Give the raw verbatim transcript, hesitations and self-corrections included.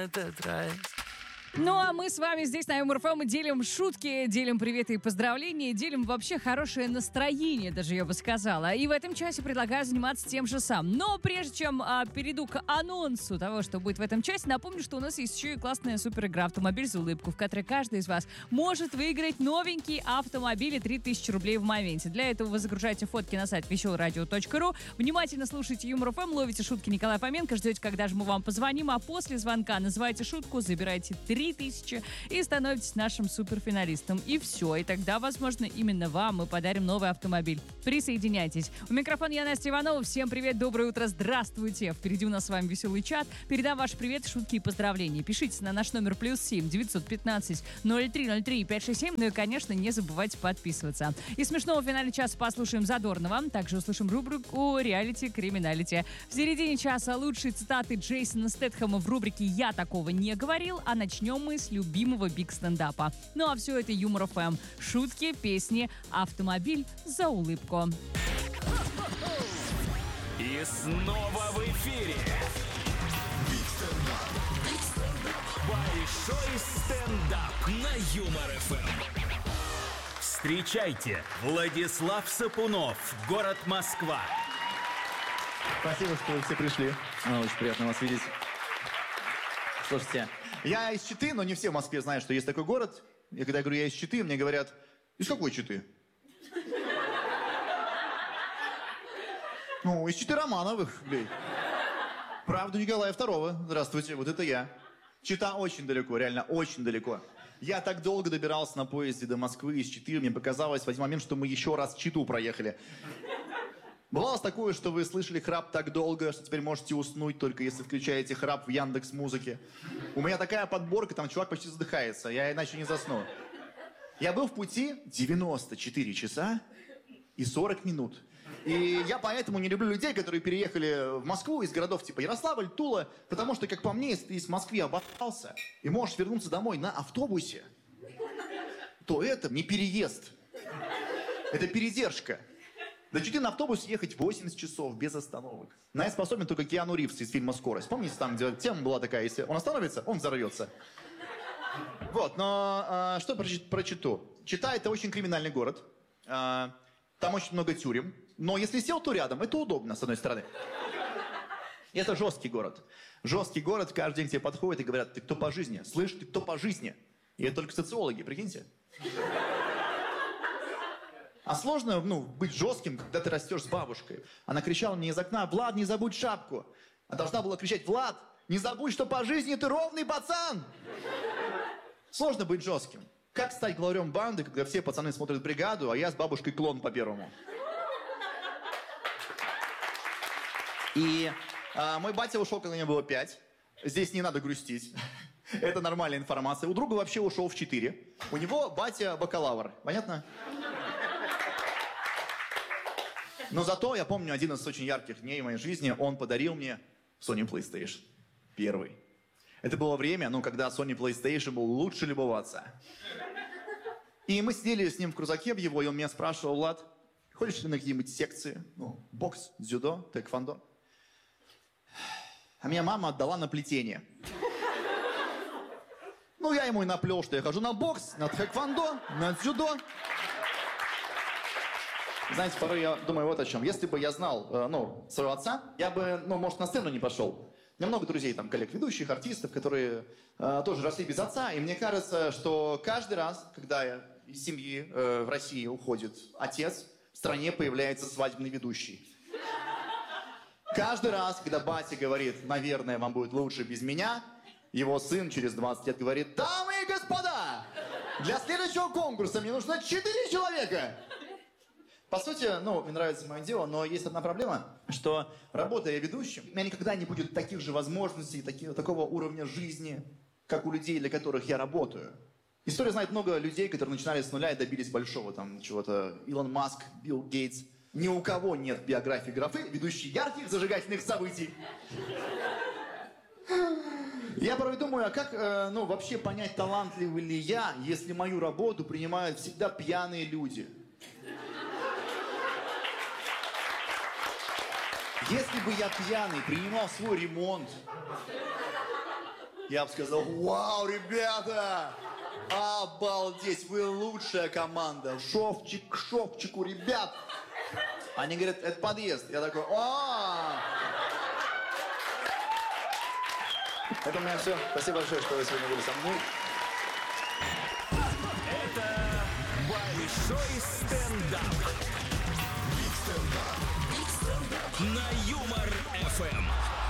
этот рай. Ну, а мы с вами здесь на Юмор ФМ делим шутки, делим приветы и поздравления, делим вообще хорошее настроение, даже я бы сказала. И в этом часе предлагаю заниматься тем же самым. Но прежде чем а, перейду к анонсу того, что будет в этом часе, напомню, что у нас есть еще и классная супер игра «Автомобиль за улыбку», в которой каждый из вас может выиграть новенький автомобиль и три тысячи рублей в моменте. Для этого вы загружаете фотки на сайт веселое радио точка ру, внимательно слушайте Юмор ФМ, ловите шутки Николая Фоменко, ждете, когда же мы вам позвоним, а после звонка называйте шутку, забирайте три тысячи и становитесь нашим суперфиналистом. И все. И тогда, возможно, именно вам мы подарим новый автомобиль. Присоединяйтесь. У микрофона я, Настя Иванова. Всем привет, доброе утро, здравствуйте. Впереди у нас с вами веселый чат. Передам ваш привет, шутки и поздравления. Пишите на наш номер плюс семь девятьсот пятнадцать ноль три ноль три пять шесть семь. Ну и, конечно, не забывайте подписываться. И смешного в финале часа послушаем Задорнова. Также услышим рубрику «Реалити Криминалити». В середине часа лучшие цитаты Джейсона Стэтхэма в рубрике «Я такого не говорил», а начнем мы с любимого биг-стендапа. Ну а все это Юмор ФМ. Шутки, песни, автомобиль за улыбку. И снова в эфире большой стендап на Юмор ФМ. Встречайте, Владислав Сапунов, город Москва. Спасибо, что вы все пришли. А, очень приятно вас видеть. Слушайте, Я из Читы, но не все в Москве знают, что есть такой город. И когда я говорю, я из Читы, мне говорят, из какой Читы? Ну, из Читы Романовых, блин. Правду Николая Второго. Здравствуйте, вот это я. Чита очень далеко, реально очень далеко. Я так долго добирался на поезде до Москвы из Читы, мне показалось в один момент, что мы еще раз Читу проехали. Бывало такое, что вы слышали храп так долго, что теперь можете уснуть, только если включаете храп в Яндекс.Музыке. У меня такая подборка, там чувак почти задыхается, я иначе не засну. Я был в пути девяносто четыре часа и сорок минут. И я поэтому не люблю людей, которые переехали в Москву из городов типа Ярославль, Тула, потому что, как по мне, если ты из Москвы обосрался и можешь вернуться домой на автобусе, то это не переезд. Это передержка. До Читы на автобусе ехать восемьдесят часов без остановок. На это способен только Киану Ривз из фильма «Скорость». Помните, там где тема была такая, если он остановится, он взорвется. Вот, но а, что про, про Читу? Чита — это очень криминальный город. А, там очень много тюрем. Но если сел, то рядом. Это удобно, с одной стороны. И это жесткий город. Жесткий город, каждый день к тебе подходит и говорят, ты кто по жизни? Слышь, ты кто по жизни? И это только социологи, прикиньте. А сложно, ну, быть жестким, когда ты растешь с бабушкой. Она кричала мне из окна: «Влад, не забудь шапку!» А должна была кричать: «Влад, не забудь, что по жизни ты ровный пацан!» Сложно быть жестким. Как стать главарем банды, когда все пацаны смотрят «Бригаду», а я с бабушкой клон по первому? И а, мой батя ушел, когда мне было пять. Здесь не надо грустить. Это нормальная информация. У друга вообще ушел в четыре. У него батя бакалавр. Понятно? Но зато я помню один из очень ярких дней в моей жизни. Он подарил мне Sony PlayStation. Первый. Это было время, ну, когда Sony PlayStation был лучше любоваться. И мы сидели с ним в крузаке в его, и он меня спрашивал: «Влад, ходишь ли на какие-нибудь секции? Ну, бокс, дзюдо, тэквондо?» А меня мама отдала на плетение. Ну, я ему и наплел, что я хожу на бокс, на тэквондо, на дзюдо. Знаете, порой я думаю вот о чем. Если бы я знал, э, ну, своего отца, я бы, ну, может, на сцену не пошел. У меня много друзей, там, коллег, ведущих, артистов, которые э, тоже росли без отца. И мне кажется, что каждый раз, когда я из семьи э, в России уходит отец, в стране появляется свадебный ведущий. Каждый раз, когда батя говорит: «Наверное, вам будет лучше без меня», его сын через двадцать лет говорит: «Дамы и господа, для следующего конкурса мне нужно четыре человека». По сути, ну, мне нравится мое дело, но есть одна проблема, что, работая ведущим, у меня никогда не будет таких же возможностей, таких, такого уровня жизни, как у людей, для которых я работаю. История знает много людей, которые начинали с нуля и добились большого, там, чего-то. Илон Маск, Билл Гейтс. Ни у кого нет биографии графы, ведущей ярких зажигательных событий. Я порой думаю, а как, э, ну, вообще понять, талантливый ли я, если мою работу принимают всегда пьяные люди? Если бы я пьяный принимал свой ремонт, я бы сказал, вау, ребята, обалдеть, вы лучшая команда, шовчик к шовчику, ребят. Они говорят, это подъезд. Я такой, а Это у меня все. Спасибо большое, что вы сегодня были со мной. Это большой стендап. На Юмор эф эм.